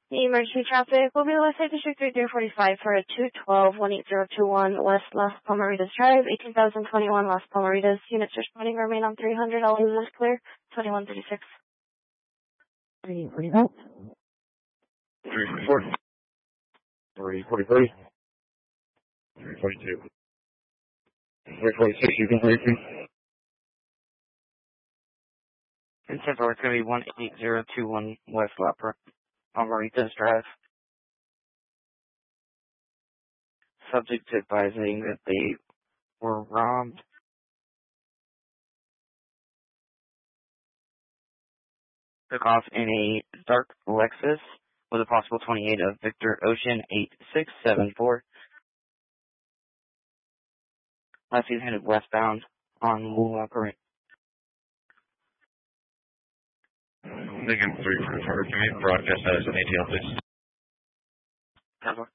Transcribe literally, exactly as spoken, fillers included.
The emergency traffic will be Westside District three three four five for a two twelve one eight zero two one West Las Palmaritas Drive, eighteen thousand twenty-one Las Palmaritas. Units responding remain on three hundred. All users clear. twenty-one thirty-six. three forty out. three forty. three forty, three. three forty-two. three forty-six, you can reach me. In Central, it's going to be one eight zero two one West Las Palmaritas Drive. Subject to advising that they were robbed. Took off in a dark Lexus with a possible twenty-eight of Victor Ocean eight six seven four. Last he's headed westbound on Lula Current. Lincoln three forty-four, can you broadcast that as an A T L, please?